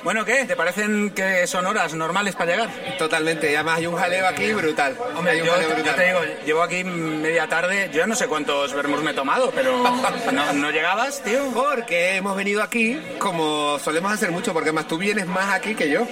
Bueno, ¿qué? ¿Te parecen que son horas normales para llegar? Totalmente, y además hay un jaleo aquí brutal. Hombre, yo te digo, llevo aquí media tarde, yo no sé cuántos vermouths me he tomado, pero no llegabas, tío. Porque hemos venido aquí como solemos hacer mucho, porque además tú vienes más aquí que yo.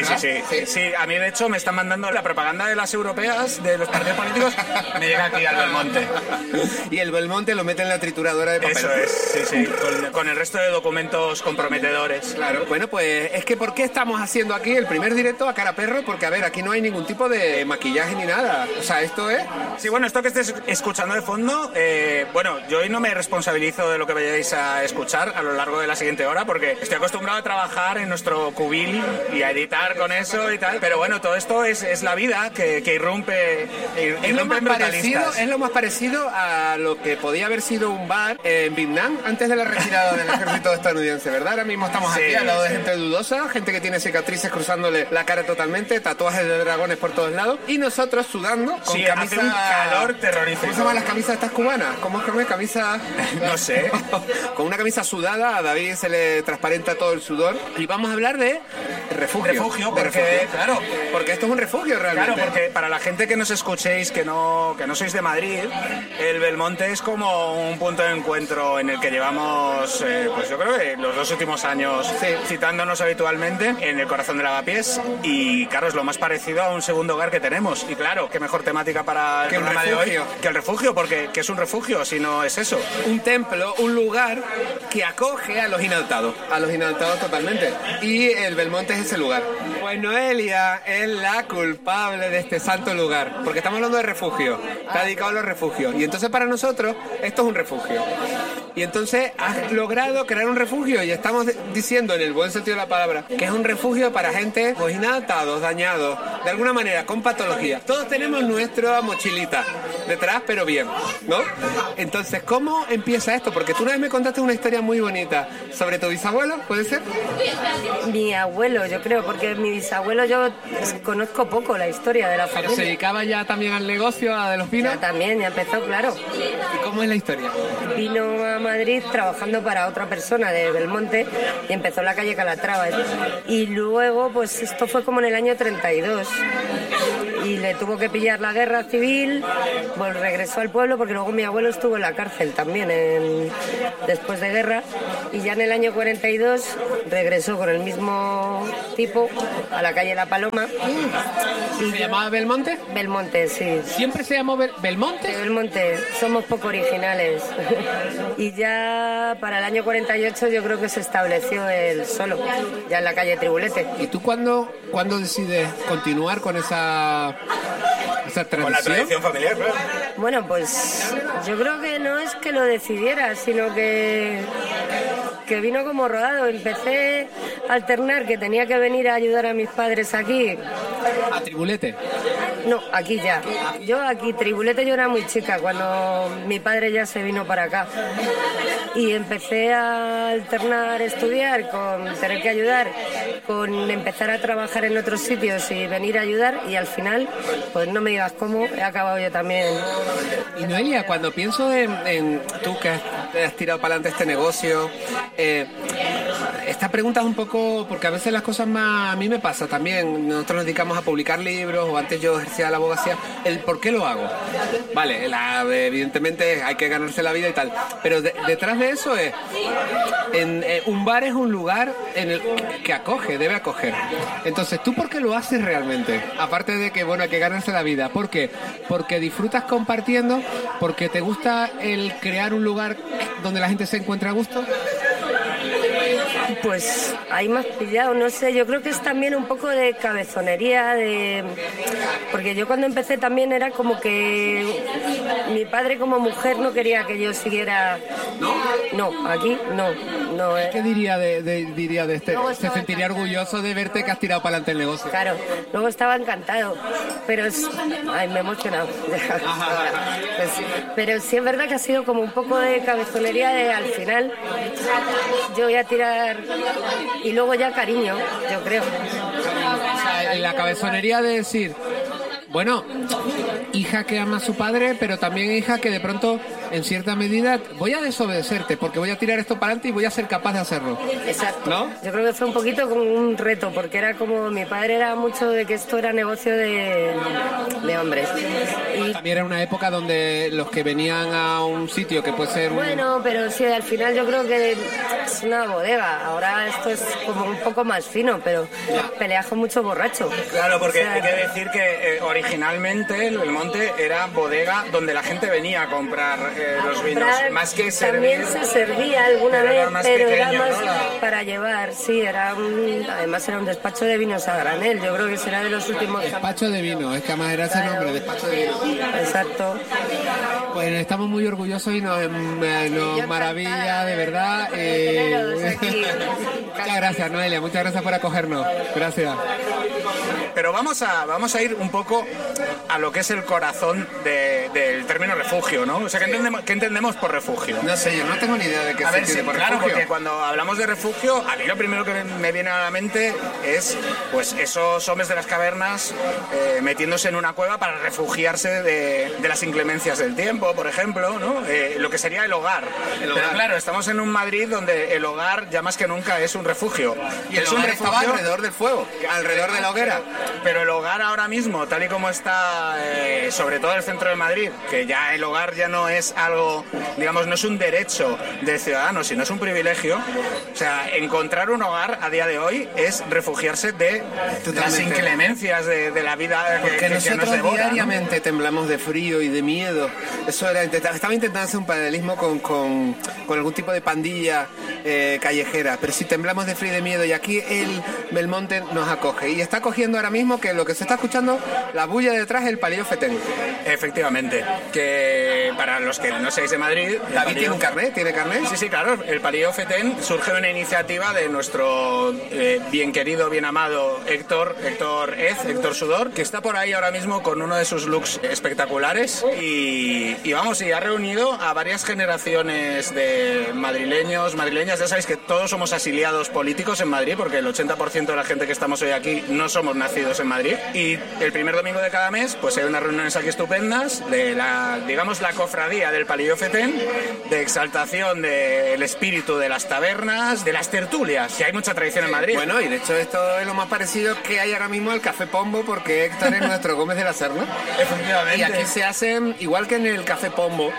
Sí, a mí de hecho me están mandando la propaganda de las europeas, de los partidos políticos, me llega aquí al Belmonte. Y el Belmonte lo mete en la trituradora de papel. Eso es, sí, con el resto de documentos comprometedores. Claro, bueno, pues es que ¿por qué estamos haciendo aquí el primer directo a cara perro? Porque, a ver, aquí no hay ningún tipo de maquillaje ni nada. O sea, esto es... Sí, bueno, esto que estés escuchando de fondo, bueno, yo hoy no me responsabilizo de lo que vayáis a escuchar a lo largo de la siguiente hora, porque estoy acostumbrado a trabajar en nuestro cubil y a editar con eso y tal, pero bueno, todo esto es la vida que irrumpe es lo más parecido a lo que podía haber sido un bar en Vietnam antes de la retirada del ejército estadounidense, ¿verdad? Ahora mismo estamos aquí al lado de gente dudosa, gente que tiene cicatrices cruzándole la cara totalmente, tatuajes de dragones por todos lados, y nosotros sudando con camisa... hace un calor terrorífico. ¿Cómo se llaman las camisas estas cubanas? ¿Cómo es que camisa? No sé. Con una camisa sudada, a David se le transparenta todo el sudor, y vamos a hablar de refugio. Claro. Porque esto es un refugio realmente. Claro, porque para la gente que nos escuchéis, que no sois de Madrid, el Belmonte es como un punto de encuentro en el que llevamos, pues yo creo que los 2 últimos años citándonos habitualmente en el corazón de Lavapiés, y claro, es lo más parecido a un segundo hogar que tenemos. Y claro, qué mejor temática para el programa de hoy que el refugio, porque ¿qué es un refugio si no es eso? Un templo, un lugar que acoge a los inadaptados totalmente. Y el Belmonte es ese lugar. Pues Noelia es la culpable de este santo lugar, porque estamos hablando de refugio, está dedicado a los refugios, y entonces para nosotros esto es un refugio. Y entonces has logrado crear un refugio, y estamos diciendo en el buen sentido de la palabra que es un refugio para gente pues inadaptados, dañados, de alguna manera, con patología. Todos tenemos nuestra mochilita detrás, pero bien, ¿no? Entonces, ¿cómo empieza esto? Porque tú una vez me contaste una historia muy bonita sobre tu bisabuelo, ¿puede ser? Mi abuelo, yo creo, porque mi bisabuelo yo conozco poco la historia de la familia. ¿Pero se dedicaba ya también al negocio, a de los vinos? Ya también, ya empezó, claro. ¿Y cómo es la historia? Vino a Madrid trabajando para otra persona de Belmonte y empezó en la calle Calatrava. Y luego, pues esto fue como en el año 32. Y le tuvo que pillar la guerra civil, pues regresó al pueblo, porque luego mi abuelo estuvo en la cárcel también después de guerra, y ya en el año 42 regresó con el mismo tipo a la calle La Paloma. ¿Se llamaba Belmonte? Belmonte, sí. ¿Siempre se llamó Belmonte? Belmonte, somos poco originales. Y ya para el año 48 yo creo que se estableció él solo, ya en la calle Tribulete. ¿Y tú cuándo decides continuar con esa tradición? Con la tradición familiar, claro. Bueno, pues yo creo que no es que lo decidiera, sino que vino como rodado. Empecé a alternar, que tenía que venir a ayudar a mis padres aquí. ¿A Tribulete? No, aquí ya. Yo aquí, Tribulete, yo era muy chica cuando mi padre ya se vino para acá. Y empecé a alternar, estudiar, con tener que ayudar, con empezar a trabajar en otros sitios y venir a ayudar, y al final, pues no me digas cómo, he acabado yo también. Y Noelia, cuando pienso en tú que has tirado para adelante este negocio, esta pregunta es un poco, porque a veces las cosas más, a mí me pasa también, nosotros nos dedicamos a publicar libros, o antes yo ejercía la abogacía, el por qué lo hago. Vale, evidentemente hay que ganarse la vida y tal, pero detrás de eso es, un bar es un lugar en el que acoge, debe acoger. Entonces, ¿tú por qué lo haces realmente? Aparte de que, bueno, hay que ganarse la vida. ¿Por qué? Porque disfrutas compartiendo, porque te gusta el crear un lugar donde la gente se encuentra a gusto. Pues ahí me has pillado, no sé, yo creo que es también un poco de cabezonería, porque yo cuando empecé también era como que mi padre como mujer no quería que yo siguiera. No, aquí no. ¿Qué diría de este? Se sentiría orgulloso de verte que has tirado para adelante el negocio. Claro, luego estaba encantado, pero me he emocionado. Pues, pero sí es verdad que ha sido como un poco de cabezonería de al final yo voy a tirar y luego ya cariño, yo creo. O sea, la cabezonería de decir, bueno, hija que ama a su padre, pero también hija que de pronto, en cierta medida, voy a desobedecerte porque voy a tirar esto para adelante y voy a ser capaz de hacerlo. Exacto. ¿No? Yo creo que fue un poquito como un reto, porque era como mi padre era mucho de que esto era negocio de hombres. Y También era una época donde los que venían a un sitio que puede ser... bueno, pero sí, al final yo creo que es una bodega. Ahora esto es como un poco más fino, pero peleas con mucho borracho. Claro, porque O sea, hay que decir que originalmente el Belmonte era bodega donde la gente venía a comprar los vinos, más que también servir. se servía alguna Pero era vez, más pero era pequeño, más ¿no? para llevar, sí, además era un despacho de vinos a granel. Yo creo que será de los últimos. Despacho de vino, es que además era ese nombre, despacho de vino. Exacto. Pues estamos muy orgullosos y nos maravilla, de verdad. Muchas gracias, Noelia, muchas gracias por acogernos. Gracias. Pero vamos a ir un poco a lo que es el corazón del término refugio, ¿no? O sea, ¿qué entendemos por refugio? No sé, yo no tengo ni idea de qué A se ver, entiende sí, por claro, refugio. porque cuando hablamos de refugio, a mí lo primero que me viene a la mente es pues esos hombres de las cavernas metiéndose en una cueva para refugiarse de las inclemencias del tiempo, por ejemplo, ¿no? Lo que sería el hogar. Pero claro, estamos en un Madrid donde el hogar ya más que nunca es un refugio. Y el hogar estaba alrededor del fuego, alrededor de la hoguera. Pero el hogar ahora mismo, tal y como está, sobre todo el centro de Madrid, que ya el hogar ya no es algo, digamos, no es un derecho del ciudadano, sino es un privilegio. O sea, encontrar un hogar a día de hoy es refugiarse de las inclemencias de la vida Porque nosotros nos devora, diariamente, ¿no? Temblamos de frío y de miedo. Eso era, estaba intentando hacer un paralelismo con algún tipo de pandilla callejera, pero si temblamos de frío y de miedo, y aquí el Belmonte nos acoge y está cogiendo ahora mismo que lo que se está escuchando, la bulla detrás es el Palillo Fetén. Efectivamente, que para los que no seáis de Madrid... David tiene un carnet, ¿tiene carnet? Sí, sí, claro. El Palillo Fetén surge de una iniciativa de nuestro bien querido, bien amado Héctor Héctor Sudor, que está por ahí ahora mismo con uno de sus looks espectaculares y ha reunido a varias generaciones de madrileñas. Ya sabéis que todos somos asiliados políticos en Madrid, porque el 80% de la gente que estamos hoy aquí no somos nacidos en Madrid. Y el primer domingo de cada mes, pues hay unas reuniones aquí estupendas de la cofradía del Palillo Fetén, de exaltación del espíritu de las tabernas, de las tertulias, que hay mucha tradición en Madrid. Bueno, y de hecho esto es lo más parecido que hay ahora mismo al Café Pombo, porque Héctor es nuestro Gómez de la Serna. Efectivamente. Y aquí se hacen, igual que en el Café Pombo,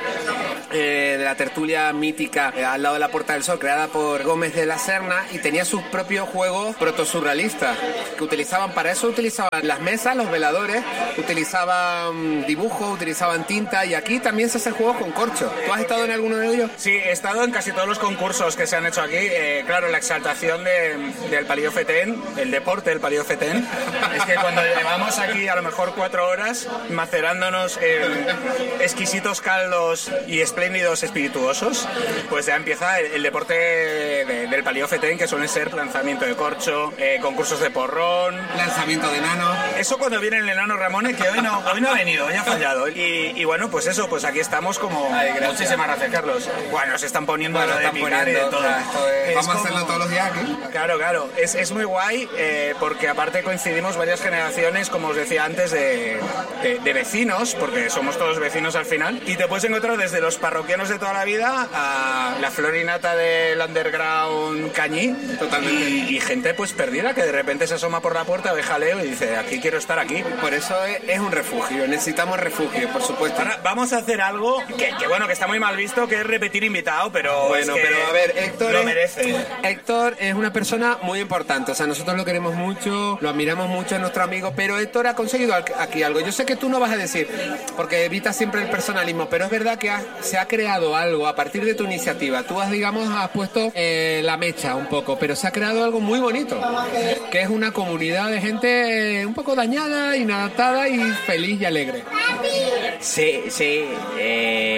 de la tertulia mítica al lado de la Puerta del Sol, creada por Gómez de la Serna, y tenía sus propios juegos protosurrealistas que utilizaban las mesas, los veladores, utilizaban dibujos, utilizaban tinta, y aquí también se hacen juegos con corcho. ¿Tú has estado en alguno de ellos? Sí, he estado en casi todos los concursos que se han hecho aquí. Claro, la exaltación del Palillo Fetén, el deporte del Palillo Fetén, es que cuando llevamos aquí a lo mejor 4 horas macerándonos exquisitos caldos y espléndidos espirituosos, pues ya empieza el deporte del Palillo Fetén, que suele ser lanzamiento de corcho, concursos de porrón, lanzamiento de enano. Eso cuando viene el enano Ramón, que hoy no ha venido, hoy ha fallado. Y bueno, pues eso, pues aquí estamos como... Muchísimas gracias, Carlos. Bueno, se están poniendo lo de picar y de todo. Vamos a hacerlo todos los días aquí. Claro. Es muy guay porque aparte coincidimos varias generaciones, como os decía antes, de vecinos, porque somos todos vecinos al final. Y te puedes encontrar desde los parroquianos de toda la vida a la florinata del underground cañí. Totalmente. Y gente pues perdida que de repente se asoma por la puerta, ve jaleo y dice, aquí quiero estar aquí. Por eso es un refugio, necesitamos refugio, por supuesto. Ahora vamos a hacer algo que está muy mal visto, que es repetir invitado, pero bueno, es que pero a ver, Héctor lo merece. Héctor es una persona muy importante, o sea, nosotros lo queremos mucho, lo admiramos mucho, es nuestro amigo, pero Héctor ha conseguido aquí algo. Yo sé que tú no vas a decir, porque evitas siempre el personalismo, pero es verdad que se ha creado algo a partir de tu iniciativa. Tú has puesto la mecha un poco, pero se ha creado algo muy bonito, que es una comunidad de gente un poco dañada, inadaptada y feliz y alegre. Sí,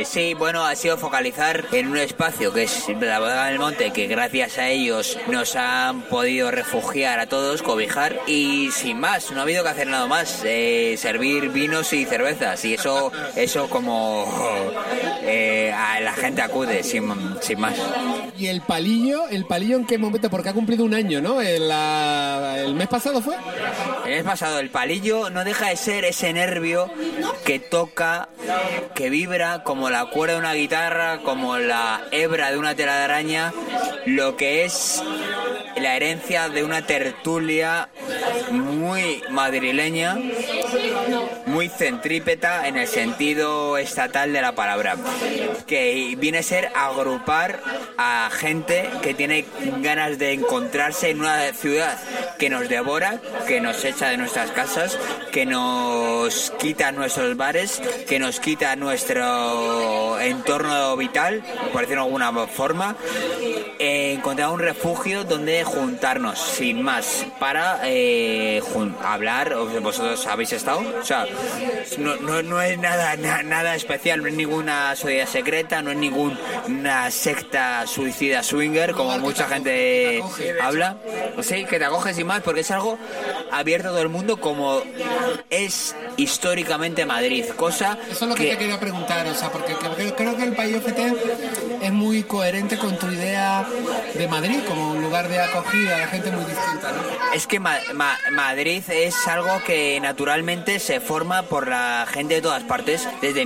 Sí, bueno, ha sido focalizar en un espacio que es la Bodega del Monte, que gracias a ellos nos han podido refugiar a todos, cobijar, y sin más, no ha habido que hacer nada más, servir vinos y cervezas, y eso como a la gente acude, sin más. ¿Y el palillo en qué momento? Porque ha cumplido un año, ¿no? ¿El mes pasado fue? El mes pasado, el palillo no deja de ser ese nervio que toca, que vibra como la cuerda de una guitarra, como la hebra de una tela de araña, lo que es la herencia de una tertulia muy madrileña, muy centrípeta en el sentido estatal de la palabra, que viene a ser agrupar a gente que tiene ganas de encontrarse en una ciudad que nos devora, que nos echa de nuestras casas, que nos quita nuestros bares, que nos quita nuestro entorno vital, por decirlo de alguna forma, encontrar un refugio donde juntarnos, sin más, para hablar. ¿Vosotros habéis estado? O sea, no es nada especial, no es ninguna sociedad secreta, no es ninguna secta suicida swinger, como mucha gente habla. Sí, que te acoges sin más, porque es algo abierto a todo el mundo, como es históricamente Madrid, cosa... Eso es lo que te quería preguntar, o sea, porque creo que el País FT es muy coherente con tu idea de Madrid como un lugar de acogida de gente muy distinta, ¿no? Es que Madrid es algo que naturalmente se forma por la gente de todas partes. Desde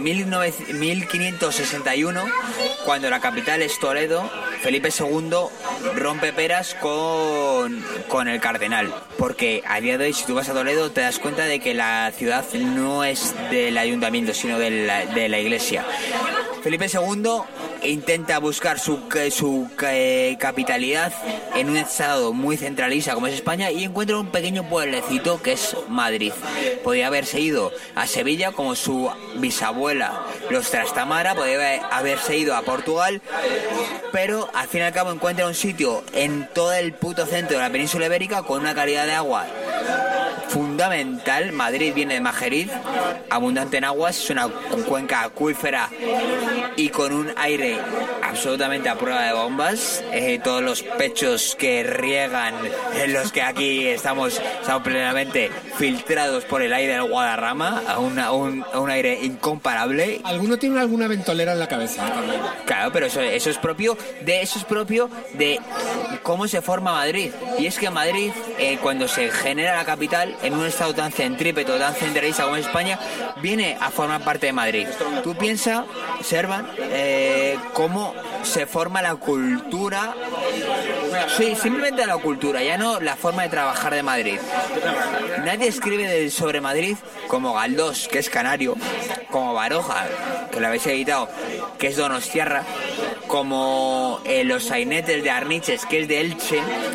1561, cuando la capital es Toledo, Felipe II rompe peras con el cardenal, porque a día de hoy, si tú vas a Toledo, te das cuenta de que la ciudad no es del ayuntamiento, sino de la iglesia. Felipe II intenta buscar su capitalidad en un estado muy centralista como es España, y encuentra un pequeño pueblecito que es Madrid. Podría haberse ido a Sevilla como su bisabuela los Trastamara, podría haberse ido a Portugal, pero al fin y al cabo encuentra un sitio en todo el puto centro de la península ibérica con una calidad de agua fundamental. Madrid viene de Majeriz, abundante en aguas, es una cuenca acuífera y con un aire absolutamente a prueba de bombas. Todos los pechos que riegan, en los que aquí estamos plenamente filtrados por el aire del Guadarrama, a un aire incomparable. Alguno tiene alguna ventolera en la cabeza también. Claro, pero eso es propio de cómo se forma Madrid. Y es que Madrid, cuando se genera la capital, en un estado tan centrípeto, tan centralista como es España, viene a formar parte de Madrid. Tú piensas, Servan, cómo se forma la cultura. Sí, simplemente la cultura, ya no la forma de trabajar de Madrid. Nadie escribe sobre Madrid como Galdós, que es canario, como Baroja, que lo habéis editado, que es donostiarra, como los sainetes de Arniches, que es de Elche,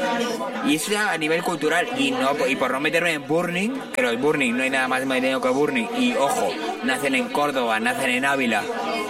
y eso ya a nivel cultural. Y por no meterme en Burning, que los Burning no hay nada más madrileño que Burning, y ojo, nacen en Córdoba, nacen en Ávila,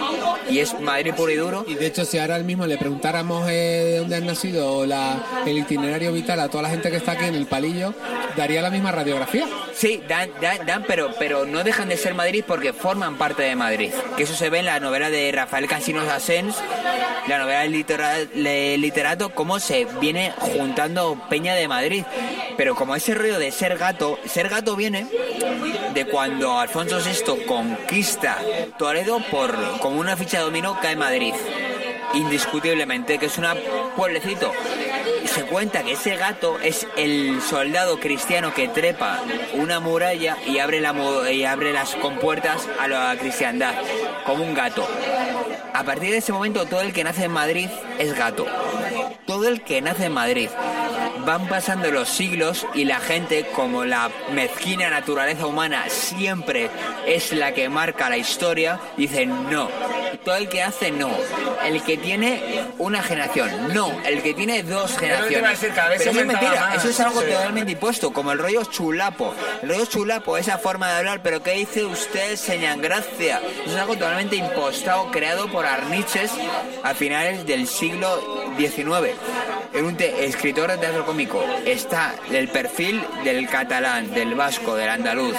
y es Madrid puro y duro. Y de hecho, si ahora mismo le preguntáramos de dónde han nacido o el itinerario vital a toda la gente que está aquí en el Palillo, daría la misma radiografía. Sí, dan, pero no dejan de ser Madrid porque forman parte de Madrid. Que eso se ve en la novela de Rafael Cansinos Asens, la novela del literato, cómo se viene juntando peña de Madrid. Pero como ese rollo de ser gato viene de cuando Alfonso VI conquista Toledo, como una ficha de dominó cae Madrid. Indiscutiblemente, que es un pueblecito. Se cuenta que ese gato es el soldado cristiano que trepa una muralla y abre las compuertas a la cristiandad, como un gato. A partir de ese momento, todo el que nace en Madrid es gato. Todo el que nace en Madrid. Van pasando los siglos y la gente, como la mezquina naturaleza humana siempre es la que marca la historia, dicen no. Todo el que hace no. El que tiene una generación, no. El que tiene dos generaciones. Pero eso es mentira, eso es algo totalmente impuesto, como el rollo chulapo. El rollo chulapo, esa forma de hablar, pero ¿qué dice usted, señor Gracia? Eso es algo totalmente impostado, creado por Arniches a finales del siglo XIX. En un escritor de teatro cómico está el perfil del catalán, del vasco, del andaluz,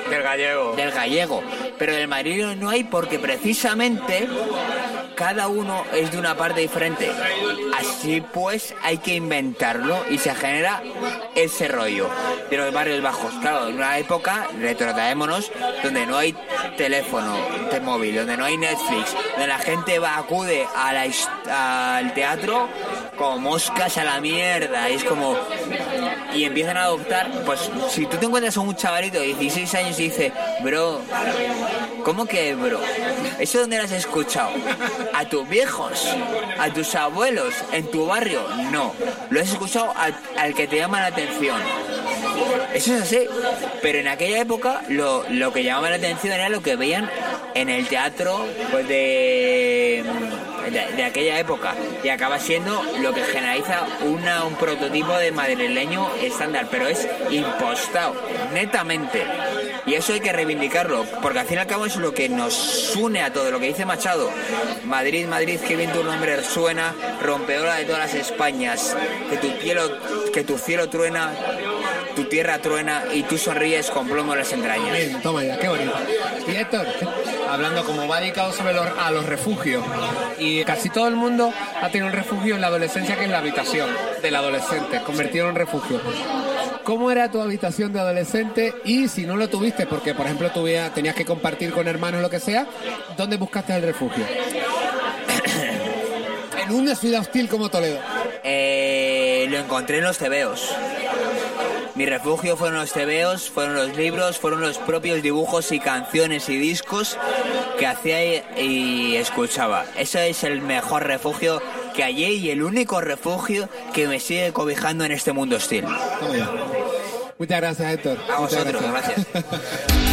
Del gallego. Del gallego. Pero del madrileño no hay porque precisamente cada uno es de una parte diferente. Así pues hay que inventarlo y se genera ese rollo de los barrios bajos. Claro, en una época, retrotraémonos, donde no hay teléfono de móvil, donde no hay Netflix, donde la gente acude al teatro como moscas a la mierda. Y es como... Y empiezan a adoptar, pues si tú te encuentras a un chavalito de 16 años y dice, bro, ¿cómo que bro? ¿Eso dónde lo has escuchado? ¿A tus viejos? ¿A tus abuelos? ¿En tu barrio? No, lo has escuchado al que te llama la atención. Eso es así, pero en aquella época lo que llamaba la atención era lo que veían en el teatro pues de aquella época, y acaba siendo lo que generaliza un prototipo de madrileño estándar, pero es impostado, netamente. Y eso hay que reivindicarlo, porque al fin y al cabo es lo que nos une a todo, lo que dice Machado. Madrid, Madrid, que bien tu nombre suena, rompedora de todas las Españas, que tu cielo truena, tu tierra truena y tú sonríes con plomo en las entrañas. Bien, toma ya, qué bonito. Y Héctor, hablando como va dedicado a los refugios, y casi todo el mundo ha tenido un refugio en la adolescencia, que es la habitación del adolescente, convertido en un refugio. ¿Cómo era tu habitación de adolescente? Y si no lo tuviste, porque por ejemplo tenías que compartir con hermanos o lo que sea, ¿dónde buscaste el refugio? En una ciudad hostil como Toledo. Lo encontré en los tebeos. Mi refugio fueron los tebeos, fueron los libros, fueron los propios dibujos y canciones y discos que hacía y escuchaba. Ese es el mejor refugio que hallé y el único refugio que me sigue cobijando en este mundo hostil. Muchas gracias, Héctor. A vosotros, gracias.